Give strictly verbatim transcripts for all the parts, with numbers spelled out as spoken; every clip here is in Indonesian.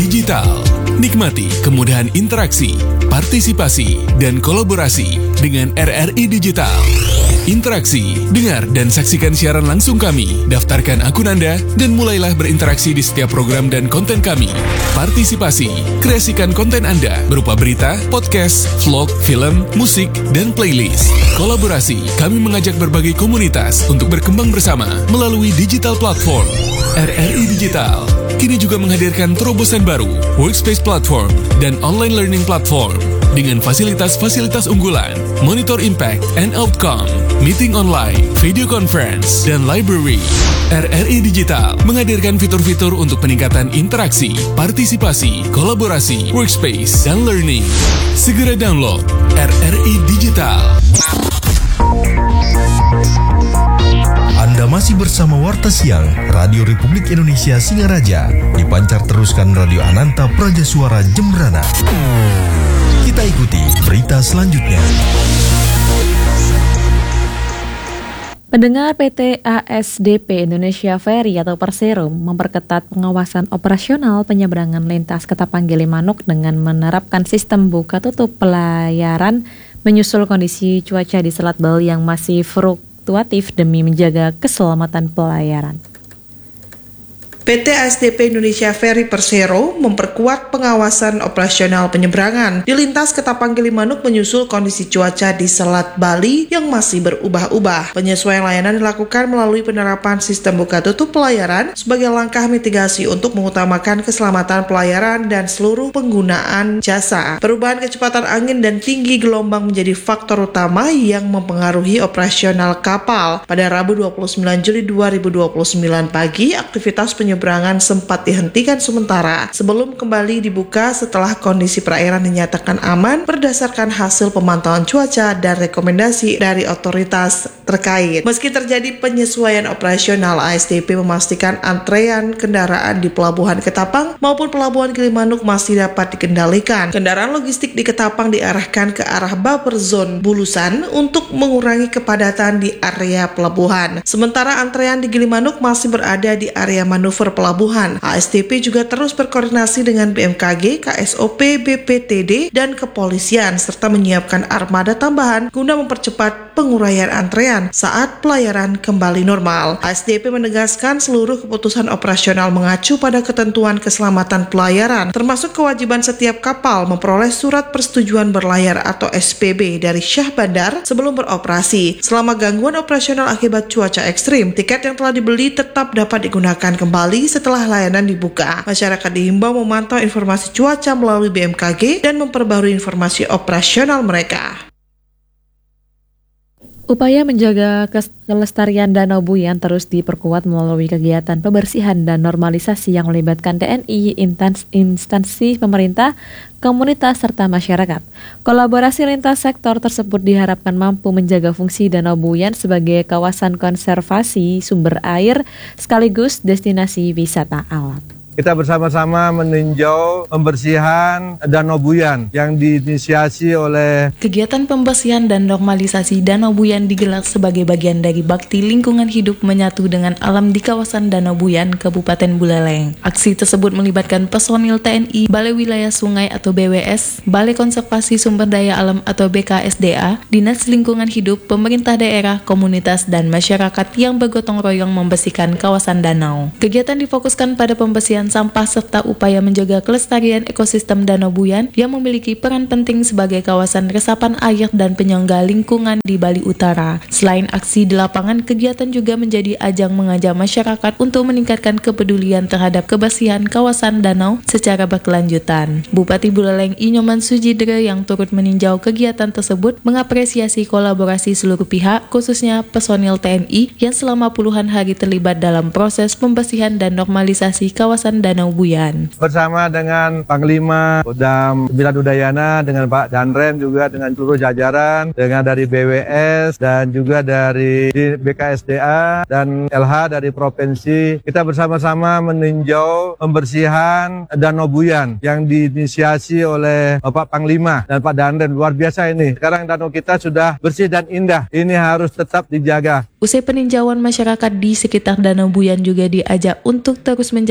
Digital. Nikmati kemudahan interaksi, partisipasi, dan kolaborasi dengan R R I Digital. Interaksi, dengar dan saksikan siaran langsung kami, daftarkan akun Anda, dan mulailah berinteraksi di setiap program dan konten kami. Partisipasi, kreasikan konten Anda berupa berita, podcast, vlog, film, musik, dan playlist. Kolaborasi, kami mengajak berbagai komunitas untuk berkembang bersama melalui digital platform. R R I Digital kini juga menghadirkan terobosan baru, workspace platform, dan online learning platform dengan fasilitas-fasilitas unggulan, monitor impact and outcome, meeting online, video conference, dan library. R R I Digital menghadirkan fitur-fitur untuk peningkatan interaksi, partisipasi, kolaborasi, workspace, dan learning. Segera download R R I Digital. Anda masih bersama Warta Siang Radio Republik Indonesia Singaraja, dipancar teruskan Radio Ananta Praja Suara Jembrana. Kita ikuti berita selanjutnya. Pendengar, P T A S D P Indonesia Ferry atau Persero memperketat pengawasan operasional penyeberangan lintas Ketapang Gilimanuk dengan menerapkan sistem buka tutup pelayaran menyusul kondisi cuaca di Selat Bali yang masih fluktuatif demi menjaga keselamatan pelayaran. P T A S D P Indonesia Ferry Persero memperkuat pengawasan operasional penyeberangan di lintas Ketapang Gilimanuk menyusul kondisi cuaca di Selat Bali yang masih berubah-ubah. Penyesuaian layanan dilakukan melalui penerapan sistem buka tutup pelayaran sebagai langkah mitigasi untuk mengutamakan keselamatan pelayaran dan seluruh penggunaan jasa. Perubahan kecepatan angin dan tinggi gelombang menjadi faktor utama yang mempengaruhi operasional kapal. Pada Rabu dua puluh sembilan Juli dua ribu dua puluh sembilan pagi, aktivitas penyeberangan penyeberangan sempat dihentikan sementara sebelum kembali dibuka setelah kondisi perairan dinyatakan aman berdasarkan hasil pemantauan cuaca dan rekomendasi dari otoritas terkait. Meski terjadi penyesuaian operasional, A S D P memastikan antrean kendaraan di Pelabuhan Ketapang maupun Pelabuhan Gilimanuk masih dapat dikendalikan. Kendaraan logistik di Ketapang diarahkan ke arah buffer zone Bulusan untuk mengurangi kepadatan di area pelabuhan. Sementara antrean di Gilimanuk masih berada di area manuver pelabuhan. A S D P juga terus berkoordinasi dengan B M K G, K S O P, B P T D, dan kepolisian serta menyiapkan armada tambahan guna mempercepat penguraian antrean saat pelayaran kembali normal. A S D P menegaskan seluruh keputusan operasional mengacu pada ketentuan keselamatan pelayaran, termasuk kewajiban setiap kapal memperoleh surat persetujuan berlayar atau S P B dari Syah Bandar sebelum beroperasi. Selama gangguan operasional akibat cuaca ekstrim, tiket yang telah dibeli tetap dapat digunakan kembali setelah layanan dibuka. Masyarakat dihimbau memantau informasi cuaca melalui B M K G dan memperbarui informasi operasional mereka. Upaya menjaga kelestarian Danau Buyan terus diperkuat melalui kegiatan pembersihan dan normalisasi yang melibatkan T N I, instansi pemerintah, komunitas, serta masyarakat. Kolaborasi lintas sektor tersebut diharapkan mampu menjaga fungsi Danau Buyan sebagai kawasan konservasi sumber air sekaligus destinasi wisata alam. Kita bersama-sama meninjau pembersihan Danau Buyan yang diinisiasi oleh kegiatan pembersihan dan normalisasi Danau Buyan digelar sebagai bagian dari bakti lingkungan hidup menyatu dengan alam di kawasan Danau Buyan, Kabupaten Buleleng. Aksi tersebut melibatkan personil T N I, Balai Wilayah Sungai atau B W S, Balai Konservasi Sumber Daya Alam atau B K S D A, Dinas Lingkungan Hidup, pemerintah daerah, komunitas, dan masyarakat yang bergotong royong membersihkan kawasan danau. Kegiatan difokuskan pada pembersihan sampah serta upaya menjaga kelestarian ekosistem Danau Buyan yang memiliki peran penting sebagai kawasan resapan air dan penyangga lingkungan di Bali Utara. Selain aksi di lapangan, kegiatan juga menjadi ajang mengajak masyarakat untuk meningkatkan kepedulian terhadap kebersihan kawasan danau secara berkelanjutan. Bupati Buleleng Inyoman Sujidre yang turut meninjau kegiatan tersebut mengapresiasi kolaborasi seluruh pihak, khususnya personil T N I yang selama puluhan hari terlibat dalam proses pembersihan dan normalisasi kawasan Danau Buyan. Bersama dengan Panglima Kodam sembilan Udayana, dengan Pak Danrem juga dengan seluruh jajaran, dengan dari B W S dan juga dari B K S D A dan L H dari provinsi. Kita bersama-sama meninjau pembersihan Danau Buyan yang diinisiasi oleh Bapak Panglima dan Pak Danrem. Luar biasa ini. Sekarang danau kita sudah bersih dan indah. Ini harus tetap dijaga. Usai peninjauan, masyarakat di sekitar Danau Buyan juga diajak untuk terus menjaga kebersihan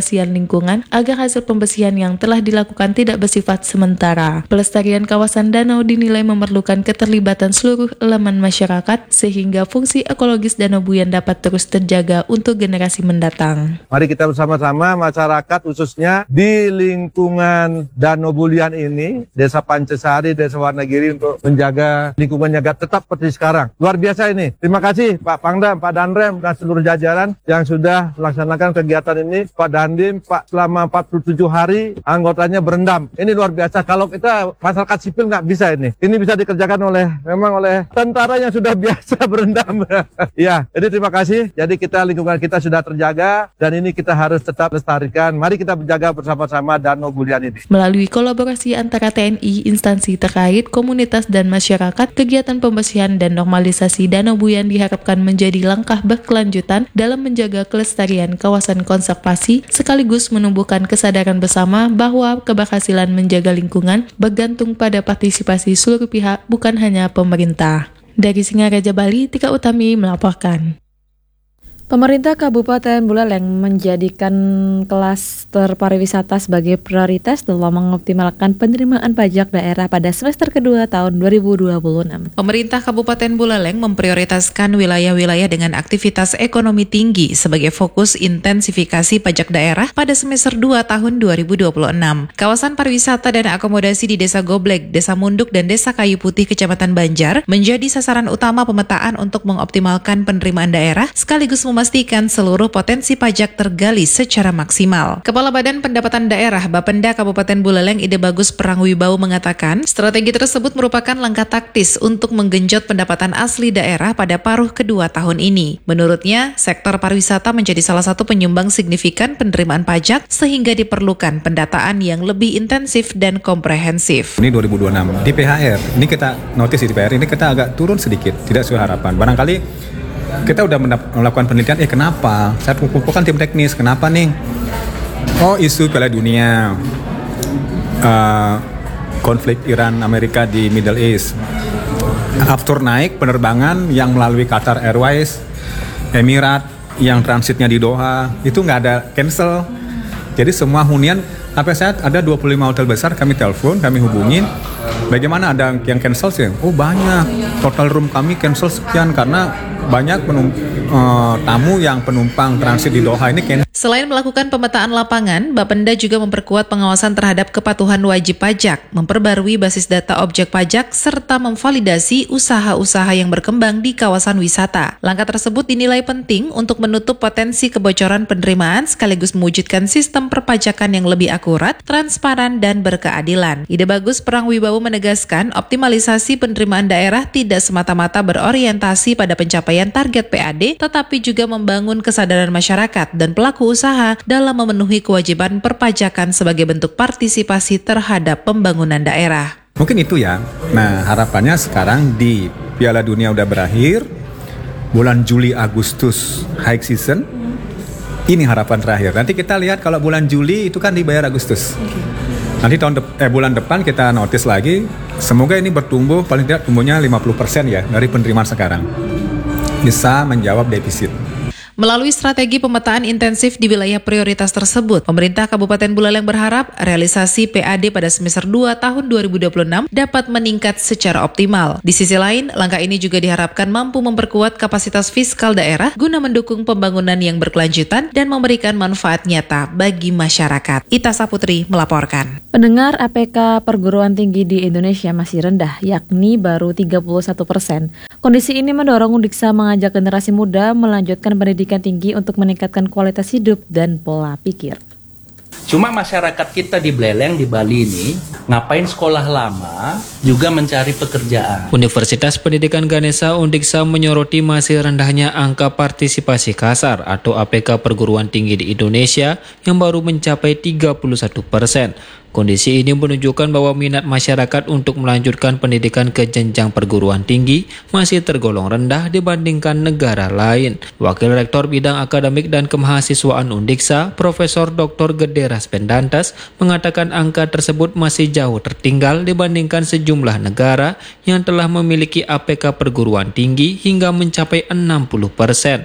kebersihan lingkungan agar hasil pembersihan yang telah dilakukan tidak bersifat sementara. Pelestarian kawasan danau dinilai memerlukan keterlibatan seluruh elemen masyarakat sehingga fungsi ekologis Danau Buyan dapat terus terjaga untuk generasi mendatang. Mari kita bersama-sama masyarakat khususnya di lingkungan Danau Buyan ini, Desa Pancesari, Desa Warnagiri untuk menjaga lingkungannya tetap seperti sekarang. Luar biasa ini. Terima kasih Pak Pangdam, Pak Danrem, dan seluruh jajaran yang sudah melaksanakan kegiatan ini. Pak Dandim, Pak selama empat puluh tujuh hari anggotanya berendam. Ini luar biasa. Kalau kita masyarakat sipil nggak bisa ini. Ini bisa dikerjakan oleh memang oleh tentara yang sudah biasa berendam. Ya, jadi terima kasih. Jadi kita lingkungan kita sudah terjaga dan ini kita harus tetap lestarikan. Mari kita menjaga bersama-sama Danau Buyan ini. Melalui kolaborasi antara T N I, instansi terkait, komunitas dan masyarakat, kegiatan pembersihan dan normalisasi Danau Buyan diharapkan menjadi langkah berkelanjutan dalam menjaga kelestarian kawasan konservasi sekaligus menumbuhkan kesadaran bersama bahwa keberhasilan menjaga lingkungan bergantung pada partisipasi seluruh pihak, bukan hanya pemerintah. Dari Singaraja, Bali, Tika Utami melaporkan. Pemerintah Kabupaten Buleleng menjadikan klaster pariwisata sebagai prioritas dalam mengoptimalkan penerimaan pajak daerah pada semester kedua tahun dua ribu dua puluh enam. Pemerintah Kabupaten Buleleng memprioritaskan wilayah-wilayah dengan aktivitas ekonomi tinggi sebagai fokus intensifikasi pajak daerah pada semester dua tahun dua ribu dua puluh enam. Kawasan pariwisata dan akomodasi di Desa Goblek, Desa Munduk, dan Desa Kayu Putih, Kecamatan Banjar menjadi sasaran utama pemetaan untuk mengoptimalkan penerimaan daerah sekaligus memastikan seluruh potensi pajak tergali secara maksimal. Kepala Badan Pendapatan Daerah Bapenda Kabupaten Buleleng Ide Bagus Prangwibau mengatakan, strategi tersebut merupakan langkah taktis untuk menggenjot pendapatan asli daerah pada paruh kedua tahun ini. Menurutnya, sektor pariwisata menjadi salah satu penyumbang signifikan penerimaan pajak sehingga diperlukan pendataan yang lebih intensif dan komprehensif. Ini dua ribu dua puluh enam di P H R, ini kita notice di P H R ini kita agak turun sedikit, tidak sesuai harapan. Barangkali kita udah melakukan penelitian, eh kenapa? Saya kumpulkan tim teknis, kenapa nih? Oh, isu Piala Dunia, uh, konflik Iran Amerika di Middle East, after naik penerbangan yang melalui Qatar Airways, Emirat yang transitnya di Doha, itu nggak ada cancel. Jadi semua hunian, sampai saat ada dua puluh lima hotel besar, kami telepon, kami hubungin, bagaimana ada yang cancel sih? Oh banyak, total room kami cancel sekian karena banyak penum, uh, tamu yang penumpang transit di Doha ini cancel. Selain melakukan pemetaan lapangan, Bapenda juga memperkuat pengawasan terhadap kepatuhan wajib pajak, memperbarui basis data objek pajak, serta memvalidasi usaha-usaha yang berkembang di kawasan wisata. Langkah tersebut dinilai penting untuk menutup potensi kebocoran penerimaan sekaligus mewujudkan sistem perpajakan yang lebih akurat, transparan, dan berkeadilan. Ide Bagus Prangwibau menegaskan optimalisasi penerimaan daerah tidak semata-mata berorientasi pada pencapaian target P A D, tetapi juga membangun kesadaran masyarakat dan pelaku usaha dalam memenuhi kewajiban perpajakan sebagai bentuk partisipasi terhadap pembangunan daerah. Mungkin itu ya. Nah, harapannya sekarang di Piala Dunia udah berakhir, bulan Juli Agustus high season. Ini harapan terakhir. Nanti kita lihat kalau bulan Juli itu kan dibayar Agustus. Nanti tahun de- eh, bulan depan kita notice lagi. Semoga ini bertumbuh paling tidak tumbuhnya lima puluh persen ya dari penerimaan sekarang. Bisa menjawab defisit. Melalui strategi pemetaan intensif di wilayah prioritas tersebut, pemerintah Kabupaten Buleleng berharap realisasi P A D pada semester dua tahun dua ribu dua puluh enam dapat meningkat secara optimal. Di sisi lain, langkah ini juga diharapkan mampu memperkuat kapasitas fiskal daerah guna mendukung pembangunan yang berkelanjutan dan memberikan manfaat nyata bagi masyarakat. Ita Saputri melaporkan. Pendengar, A P K perguruan tinggi di Indonesia masih rendah, yakni baru tiga puluh satu persen. Kondisi ini mendorong Undiksa mengajak generasi muda melanjutkan pendidikan tinggi untuk meningkatkan kualitas hidup dan pola pikir. Cuma masyarakat kita di Buleleng, di Bali ini, ngapain sekolah lama, juga mencari pekerjaan. Universitas Pendidikan Ganesha Undiksa menyoroti masih rendahnya angka partisipasi kasar atau A P K perguruan tinggi di Indonesia yang baru mencapai tiga puluh satu persen. Kondisi ini menunjukkan bahwa minat masyarakat untuk melanjutkan pendidikan ke jenjang perguruan tinggi masih tergolong rendah dibandingkan negara lain. Wakil Rektor Bidang Akademik dan Kemahasiswaan Undiksa, Profesor Doktor Gede Raspendantas, mengatakan angka tersebut masih jauh tertinggal dibandingkan sejumlah negara yang telah memiliki A P K perguruan tinggi hingga mencapai enam puluh persen.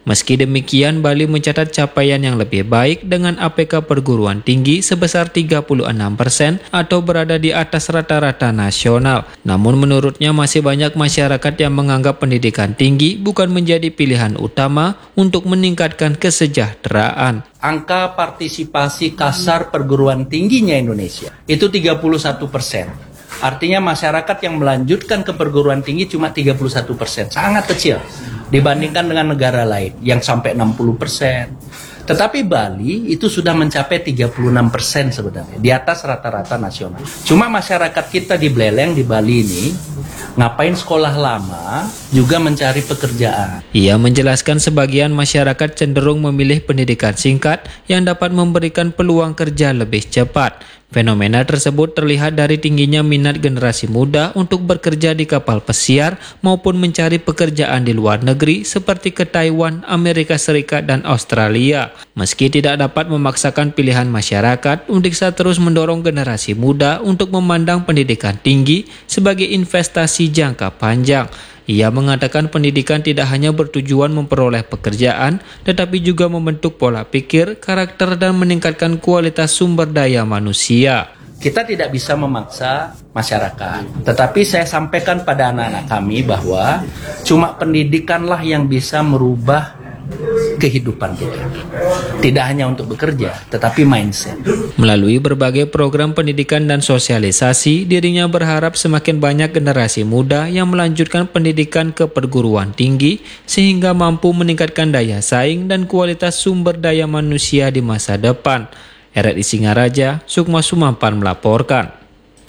Meski demikian, Bali mencatat capaian yang lebih baik dengan A P K perguruan tinggi sebesar tiga puluh enam persen atau berada di atas rata-rata nasional. Namun menurutnya masih banyak masyarakat yang menganggap pendidikan tinggi bukan menjadi pilihan utama untuk meningkatkan kesejahteraan. Angka partisipasi kasar perguruan tingginya Indonesia itu tiga puluh satu persen. Artinya masyarakat yang melanjutkan ke perguruan tinggi cuma tiga puluh satu persen, sangat kecil dibandingkan dengan negara lain yang sampai enam puluh persen. Tetapi Bali itu sudah mencapai tiga puluh enam persen sebenarnya, di atas rata-rata nasional. Cuma masyarakat kita di Beleleng, di Bali ini, ngapain sekolah lama, juga mencari pekerjaan. Ia menjelaskan sebagian masyarakat cenderung memilih pendidikan singkat yang dapat memberikan peluang kerja lebih cepat. Fenomena tersebut terlihat dari tingginya minat generasi muda untuk bekerja di kapal pesiar maupun mencari pekerjaan di luar negeri seperti ke Taiwan, Amerika Serikat, dan Australia. Meski tidak dapat memaksakan pilihan masyarakat, Undiksa terus mendorong generasi muda untuk memandang pendidikan tinggi sebagai investasi jangka panjang. Ia mengatakan pendidikan tidak hanya bertujuan memperoleh pekerjaan, tetapi juga membentuk pola pikir, karakter, dan meningkatkan kualitas sumber daya manusia. Kita tidak bisa memaksa masyarakat, tetapi saya sampaikan pada anak-anak kami bahwa cuma pendidikanlah yang bisa merubah kehidupan kita. Tidak hanya untuk bekerja, tetapi mindset. Melalui berbagai program pendidikan dan sosialisasi, dirinya berharap semakin banyak generasi muda yang melanjutkan pendidikan ke perguruan tinggi sehingga mampu meningkatkan daya saing dan kualitas sumber daya manusia di masa depan. R R I Singaraja, Sukma Sumampan melaporkan.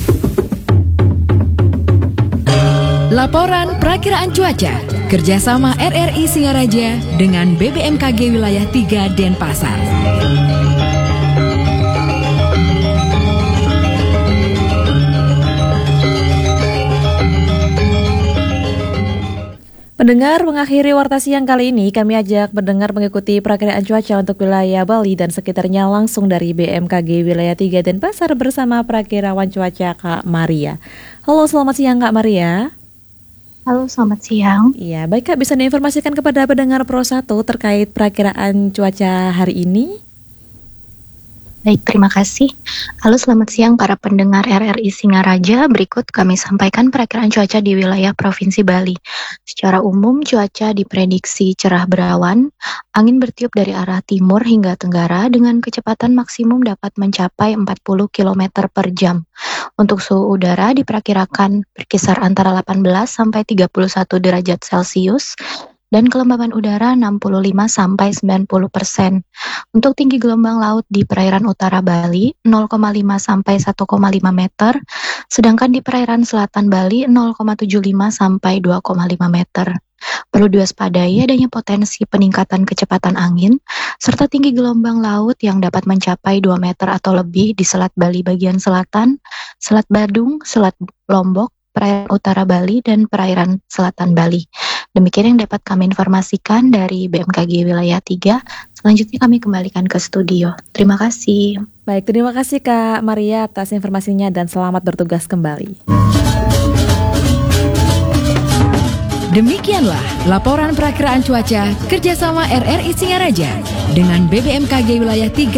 Laporan Perakiraan Cuaca kerjasama R R I Singaraja dengan B B M K G Wilayah tiga Denpasar. Pendengar, mengakhiri Warta Siang kali ini, kami ajak pendengar mengikuti perakiraan cuaca untuk wilayah Bali dan sekitarnya langsung dari B M K G Wilayah tiga Denpasar bersama perakirawan cuaca Kak Maria. Halo, selamat siang Kak Maria. Halo, selamat siang. Iya, baik Kak, bisa diinformasikan kepada pendengar Pro satu terkait perakiraan cuaca hari ini? Baik, terima kasih. Halo, selamat siang para pendengar R R I Singaraja. Berikut kami sampaikan perakiraan cuaca di wilayah Provinsi Bali. Secara umum, cuaca diprediksi cerah berawan, angin bertiup dari arah timur hingga tenggara dengan kecepatan maksimum dapat mencapai empat puluh kilometer per jam. Untuk suhu udara diperkirakan berkisar antara delapan belas sampai tiga puluh satu derajat Celcius. Dan kelembaban udara enam puluh lima sampai sembilan puluh persen. Untuk tinggi gelombang laut di perairan utara Bali nol koma lima sampai satu koma lima meter, sedangkan di perairan selatan Bali nol koma tujuh lima sampai dua koma lima meter. Perlu diwaspadai adanya potensi peningkatan kecepatan angin serta tinggi gelombang laut yang dapat mencapai dua meter atau lebih di Selat Bali bagian selatan, Selat Badung, Selat Lombok, perairan utara Bali, dan perairan selatan Bali. Demikian yang dapat kami informasikan dari B M K G Wilayah tiga. Selanjutnya kami kembalikan ke studio. Terima kasih. Baik, terima kasih Kak Maria atas informasinya dan selamat bertugas kembali. Demikianlah laporan perakiraan cuaca kerjasama R R I Singaraja dengan B B M K G Wilayah tiga